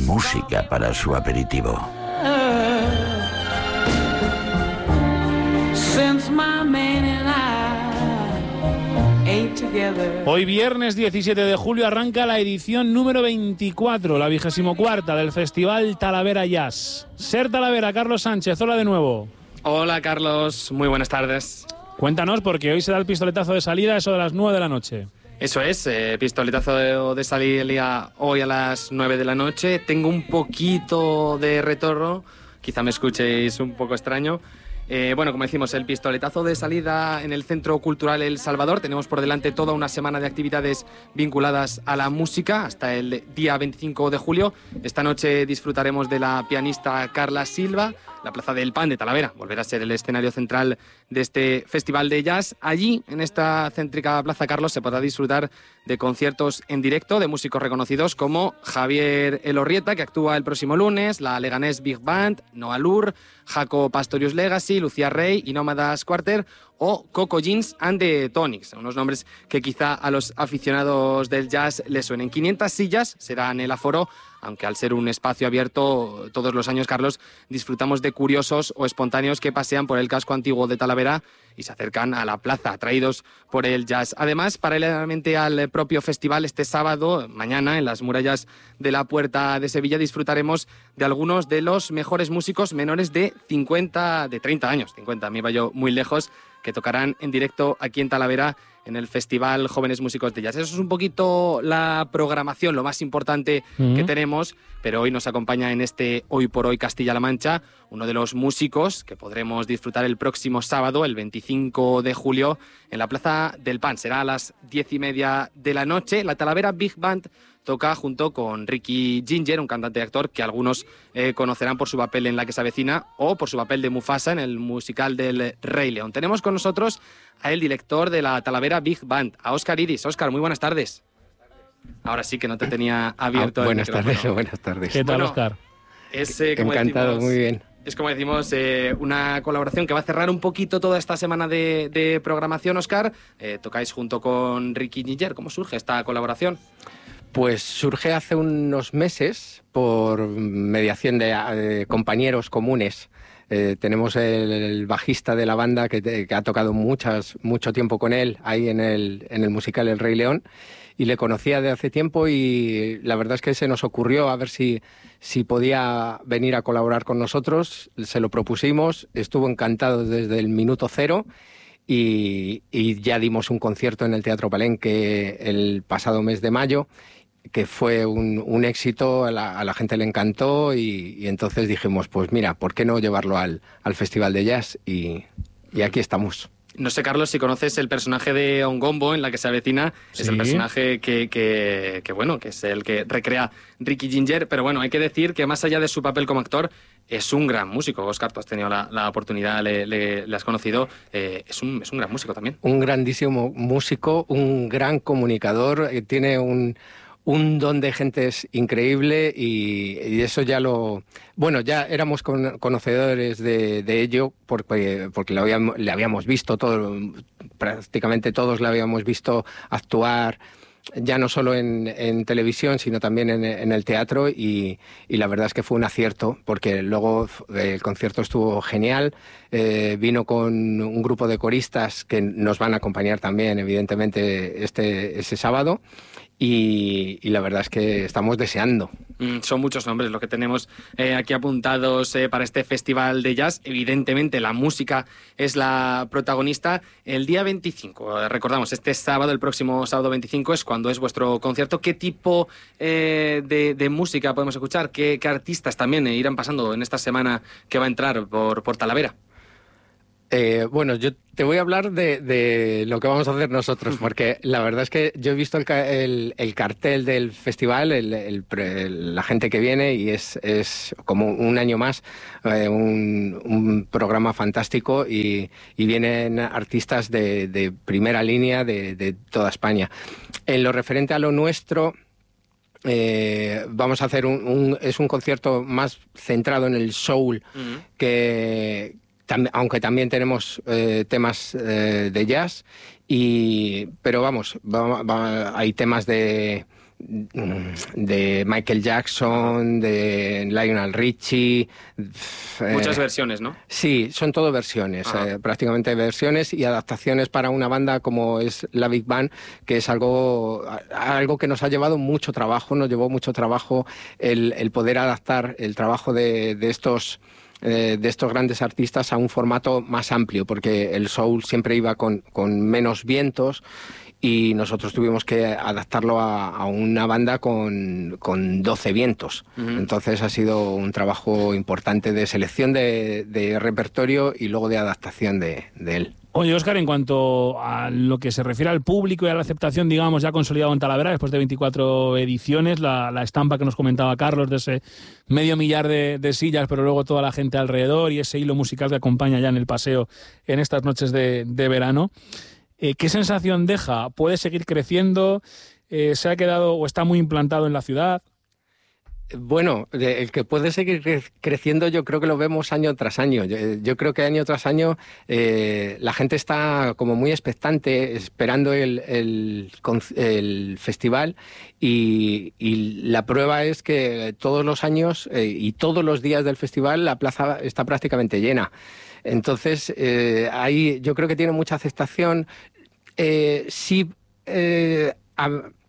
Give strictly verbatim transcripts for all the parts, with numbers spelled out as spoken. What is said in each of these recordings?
música para su aperitivo. Hoy viernes diecisiete de julio arranca la edición número veinticuatro, la vigésimo cuarta del Festival Talavera Jazz. Ser Talavera, Carlos Sánchez, hola de nuevo. Hola Carlos, muy buenas tardes. Cuéntanos, porque hoy se da el pistoletazo de salida, eso de las nueve de la noche. Eso es, eh, pistoletazo de, de salida hoy a las nueve de la noche. Tengo un poquito de retorno, quizá me escuchéis un poco extraño. Eh, bueno, como decimos, el pistoletazo de salida en el Centro Cultural El Salvador. Tenemos por delante toda una semana de actividades vinculadas a la música hasta el día veinticinco de julio. Esta noche disfrutaremos de la pianista Carla Silva. La Plaza del Pan de Talavera volverá a ser el escenario central de este festival de jazz. Allí, en esta céntrica Plaza Carlos, se podrá disfrutar de conciertos en directo de músicos reconocidos como Javier Elorrieta, que actúa el próximo lunes, la Leganés Big Band, Noah Lur, Jaco Pastorius Legacy, Lucía Rey y Nómadas Quarter o Coco Jeans and the Tonics, unos nombres que quizá a los aficionados del jazz les suenen. quinientas sillas serán el aforo, aunque al ser un espacio abierto todos los años, Carlos, disfrutamos de curiosos o espontáneos que pasean por el casco antiguo de Talavera y se acercan a la plaza, atraídos por el jazz. Además, paralelamente al propio festival, este sábado, mañana, en las murallas de la Puerta de Sevilla, disfrutaremos de algunos de los mejores músicos menores de cincuenta, de treinta años, cincuenta, me iba yo muy lejos, que tocarán en directo aquí en Talavera en el Festival Jóvenes Músicos de Jazz. Eso es un poquito la programación, lo más importante uh-huh. que tenemos, pero hoy nos acompaña en este Hoy por Hoy Castilla-La Mancha uno de los músicos que podremos disfrutar el próximo sábado, el veinticinco de julio, en la Plaza del Pan. Será a las diez y media de la noche. La Talavera Big Band toca junto con Ricky Ginger, un cantante y actor que algunos eh, conocerán por su papel en La que se avecina o por su papel de Mufasa en el musical del Rey León. Tenemos con nosotros a el director de la Talavera Big Band, a Óscar Iris. Óscar, muy buenas tardes. Ahora sí que no te tenía abierto ah, el buenas micrófono. tardes, buenas tardes. ¿Qué tal, bueno, Óscar? Es, eh, como Encantado, decimos, muy bien. Es como decimos, eh, una colaboración que va a cerrar un poquito toda esta semana de, de programación, Óscar. Eh, tocáis junto con Ricky Ginger. ¿Cómo surge esta colaboración? Pues surge hace unos meses por mediación de, de compañeros comunes. Eh, tenemos el, el bajista de la banda que, que ha tocado muchas, mucho tiempo con él ahí en el, en el musical El Rey León, y le conocía de hace tiempo y la verdad es que se nos ocurrió a ver si, si podía venir a colaborar con nosotros. Se lo propusimos, estuvo encantado desde el minuto cero. Y, y ya dimos un concierto en el Teatro Palenque el pasado mes de mayo, que fue un, un éxito, a la, a la gente le encantó y, y entonces dijimos, pues mira, ¿por qué no llevarlo al, al Festival de Jazz? Y, y aquí estamos. No sé, Carlos, si conoces el personaje de Ongombo en La que se avecina. Sí. Es el personaje que, que, que, bueno, que es el que recrea Ricky Ginger, pero bueno, hay que decir que más allá de su papel como actor, es un gran músico. Óscar, tú has tenido la, la oportunidad, le, le, le has conocido, eh, es, un, es un gran músico también. Un grandísimo músico, un gran comunicador, eh, tiene un... un don de gentes increíble y, y eso ya lo... Bueno, ya éramos con, conocedores de, de ello porque, porque le, habíamos, le habíamos visto todo, prácticamente todos le habíamos visto actuar, ya no solo en, en televisión, sino también en, en el teatro y, y la verdad es que fue un acierto porque luego el concierto estuvo genial, eh, vino con un grupo de coristas que nos van a acompañar también, evidentemente, este, ese sábado. Y, y la verdad es que estamos deseando. Mm, son muchos nombres los que tenemos eh, aquí apuntados eh, para este festival de jazz. Evidentemente la música es la protagonista. El día veinticinco, eh, recordamos, este sábado, el próximo sábado veinticinco es cuando es vuestro concierto. ¿Qué tipo eh, de, de música podemos escuchar? ¿Qué, qué artistas también eh, irán pasando en esta semana que va a entrar por, por Talavera? Eh, bueno, yo te voy a hablar de, de lo que vamos a hacer nosotros, porque la verdad es que yo he visto el, el, el cartel del festival, el, el, el, la gente que viene, y es, es como un año más, eh, un, un programa fantástico, y, y vienen artistas de, de primera línea de, de toda España. En lo referente a lo nuestro... Eh, vamos a hacer un, un... es un concierto más centrado en el soul, uh-huh. que... aunque también tenemos eh, temas eh, de jazz, y, pero vamos, va, va, hay temas de, de Michael Jackson, de Lionel Richie. Muchas eh, versiones, ¿no? Sí, son todo versiones, eh, prácticamente versiones y adaptaciones para una banda como es la Big Band, que es algo, algo que nos ha llevado mucho trabajo, nos llevó mucho trabajo el, el poder adaptar el trabajo de, de estos... de estos grandes artistas a un formato más amplio, porque el soul siempre iba con, con menos vientos y nosotros tuvimos que adaptarlo a, a una banda con, con doce vientos. Uh-huh. Entonces ha sido un trabajo importante de selección de, de repertorio y luego de adaptación de, de él. Oye, Óscar, en cuanto a lo que se refiere al público y a la aceptación, digamos, ya consolidado en Talavera, después de veinticuatro ediciones, la, la estampa que nos comentaba Carlos de ese medio millar de, de sillas, pero luego toda la gente alrededor y ese hilo musical que acompaña ya en el paseo en estas noches de, de verano, eh, ¿qué sensación deja? ¿Puede seguir creciendo? Eh, ¿Se ha quedado o está muy implantado en la ciudad? Bueno, el que puede seguir cre- creciendo yo creo que lo vemos año tras año. Yo, yo creo que año tras año eh, la gente está como muy expectante, esperando el, el, el festival y, y la prueba es que todos los años eh, y todos los días del festival la plaza está prácticamente llena. Entonces, eh, ahí yo creo que tiene mucha aceptación. Eh, sí, eh, a,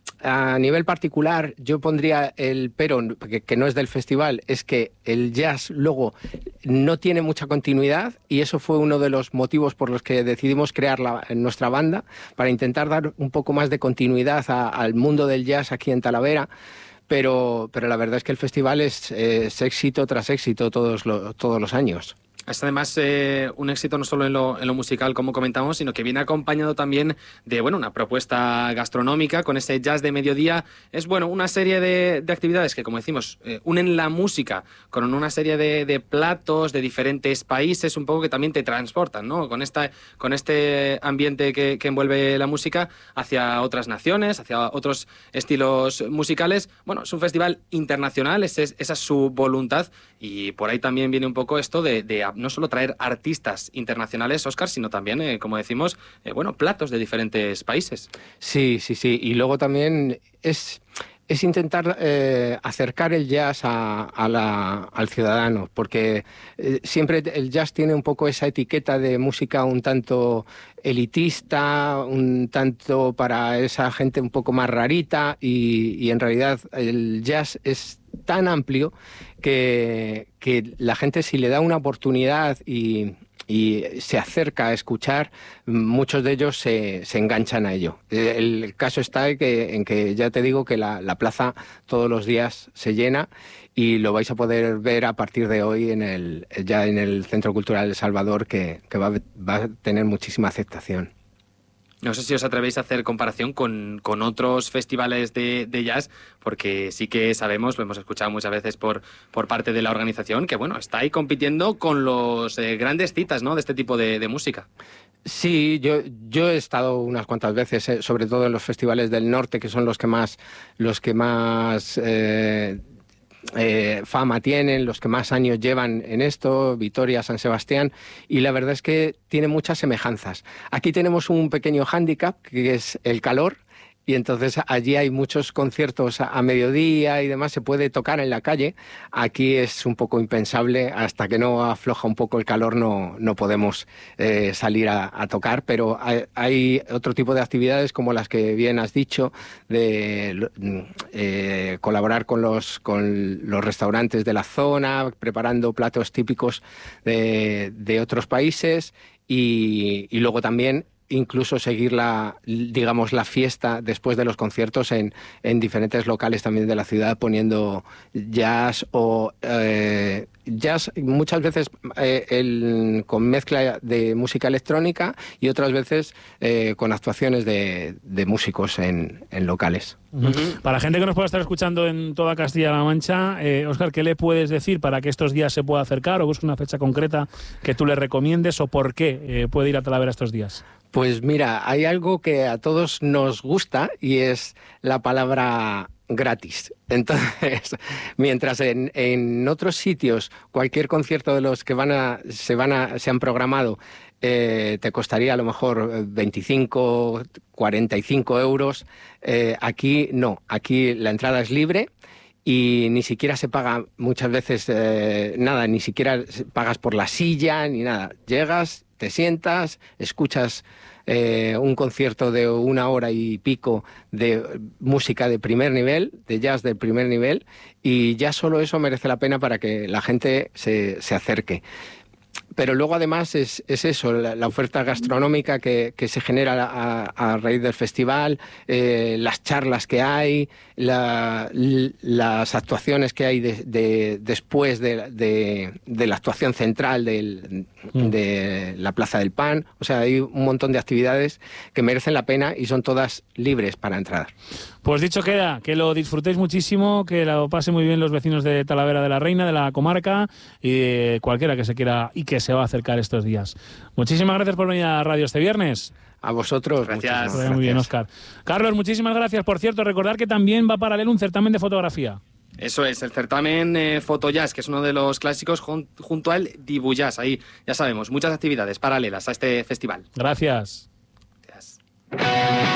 A nivel particular, yo pondría el pero, que, que no es del festival, es que el jazz luego no tiene mucha continuidad y eso fue uno de los motivos por los que decidimos crear la, nuestra banda, para intentar dar un poco más de continuidad a, al mundo del jazz aquí en Talavera. Pero, pero la verdad es que el festival es, es éxito tras éxito todos, lo, todos los años. Es además eh, un éxito no solo en lo, en lo musical, como comentamos, sino que viene acompañado también de bueno, una propuesta gastronómica con ese jazz de mediodía. Es bueno, una serie de, de actividades que, como decimos, eh, unen la música con una serie de, de platos de diferentes países, un poco que también te transportan, ¿no? Con, esta, con este ambiente que, que envuelve la música hacia otras naciones, hacia otros estilos musicales. Bueno, es un festival internacional, ese, esa es su voluntad y por ahí también viene un poco esto de, de no solo traer artistas internacionales, Óscar, sino también, eh, como decimos, eh, bueno, platos de diferentes países. Sí, sí, sí. Y luego también es, es intentar eh, acercar el jazz a, a la, al ciudadano, porque eh, siempre el jazz tiene un poco esa etiqueta de música un tanto elitista, un tanto para esa gente un poco más rarita y, y en realidad el jazz es tan amplio que, que la gente, si le da una oportunidad y, y se acerca a escuchar, muchos de ellos se, se enganchan a ello. El, el caso está en que, en que ya te digo que la, la plaza todos los días se llena y lo vais a poder ver a partir de hoy en el, ya en el Centro Cultural El Salvador, que, que va, va a tener muchísima aceptación. No sé si os atrevéis a hacer comparación con, con otros festivales de, de jazz, porque sí que sabemos, lo hemos escuchado muchas veces por, por parte de la organización, que bueno, está ahí compitiendo con los eh, grandes citas, ¿no?, de este tipo de, de música. Sí, yo, yo he estado unas cuantas veces, eh, sobre todo en los festivales del norte, que son los que más, los que más eh, eh, fama tienen, los que más años llevan en esto, Vitoria, San Sebastián, y la verdad es que tiene muchas semejanzas. Aquí tenemos un pequeño hándicap, que es el calor, y entonces allí hay muchos conciertos a, a mediodía y demás, se puede tocar en la calle. Aquí es un poco impensable, hasta que no afloja un poco el calor no, no podemos eh, salir a, a tocar, pero hay, hay otro tipo de actividades como las que bien has dicho, de eh, colaborar con los, con los restaurantes de la zona, preparando platos típicos de, de otros países y, y luego también incluso seguir la, digamos, la fiesta después de los conciertos en, en diferentes locales también de la ciudad, poniendo jazz o eh, jazz muchas veces eh, el, con mezcla de música electrónica y otras veces eh, con actuaciones de, de músicos en, en locales. Uh-huh. Para la gente que nos pueda estar escuchando en toda Castilla-La Mancha, eh, Óscar, ¿qué le puedes decir para que estos días se pueda acercar o busque una fecha concreta que tú le recomiendes o por qué eh, puede ir a Talavera estos días? Pues mira, hay algo que a todos nos gusta y es la palabra gratis. Entonces, mientras en, en otros sitios cualquier concierto de los que van a, se, van a, se han programado eh, te costaría a lo mejor veinticinco, cuarenta y cinco euros, eh, aquí no, aquí la entrada es libre. Y ni siquiera se paga muchas veces eh, nada, ni siquiera pagas por la silla ni nada. Llegas, te sientas, escuchas eh, un concierto de una hora y pico de música de primer nivel, de jazz de primer nivel, y ya solo eso merece la pena para que la gente se, se acerque. Pero luego además es, es eso, la, la oferta gastronómica que, que se genera a, a raíz del festival, eh, las charlas que hay, la, las actuaciones que hay de, de, después de, de, de la actuación central del, de la Plaza del Pan. O sea, hay un montón de actividades que merecen la pena y son todas libres para entrar. Pues dicho queda, que lo disfrutéis muchísimo, que lo pasen muy bien los vecinos de Talavera de la Reina, de la comarca, y de cualquiera que se quiera y que se va a acercar estos días. Muchísimas gracias por venir a radio este viernes. A vosotros, gracias. gracias. Muy bien, Óscar. Carlos, muchísimas gracias. Por cierto, recordar que también va paralelo un certamen de fotografía. Eso es, el certamen eh, Fotojazz, que es uno de los clásicos jun junto al Dibujazz. Ahí, ya sabemos, muchas actividades paralelas a este festival. Gracias. Gracias.